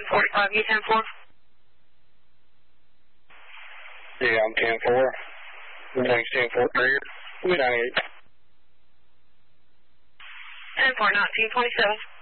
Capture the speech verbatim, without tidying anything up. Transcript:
forty-five, you ten four? Yeah, I'm ten four. Thanks, ten four, trigger. We ninety-eight. ten four, nineteen twenty-seven.